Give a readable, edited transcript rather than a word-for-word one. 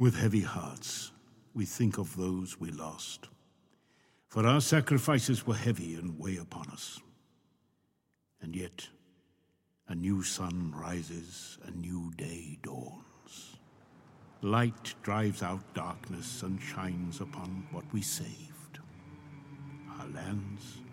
With heavy hearts, we think of those we lost, for our sacrifices were heavy and weigh upon us. And yet, a new sun rises, a new day dawns. Light drives out darkness and shines upon what we saved. Our lands,